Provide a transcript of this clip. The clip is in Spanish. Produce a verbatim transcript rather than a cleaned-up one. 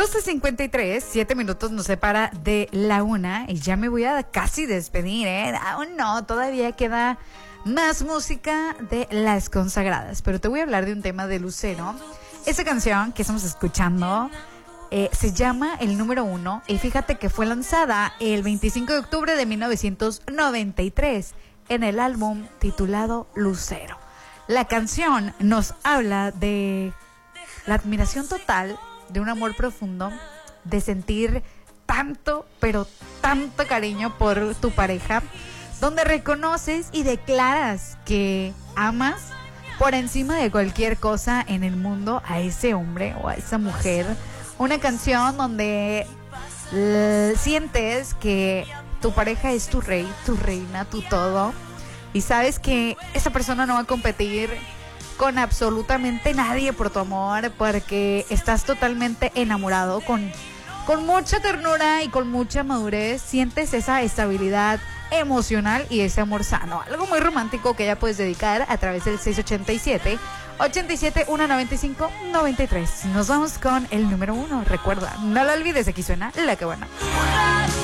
doce cincuenta y tres, siete minutos nos separa de la una y ya me voy a casi despedir, ¿eh? Aún no, todavía queda más música de Las Consagradas, pero te voy a hablar de un tema de Lucero. Esa canción que estamos escuchando eh, se llama El Número Uno y fíjate que fue lanzada el veinticinco de octubre de mil novecientos noventa y tres en el álbum titulado Lucero. La canción nos habla de la admiración total, de un amor profundo, de sentir tanto, pero tanto cariño por tu pareja, donde reconoces y declaras que amas por encima de cualquier cosa en el mundo a ese hombre o a esa mujer. Una canción donde uh, sientes que tu pareja es tu rey, tu reina, tu todo, y sabes que esa persona no va a competir con absolutamente nadie por tu amor, porque estás totalmente enamorado, con, con mucha ternura y con mucha madurez, sientes esa estabilidad emocional y ese amor sano, algo muy romántico que ya puedes dedicar a través del seis ochenta y siete, ochenta y siete, ciento noventa y cinco, noventa y tres. Nos vamos con el número uno. Recuerda, no lo olvides, aquí suena La Que Buena.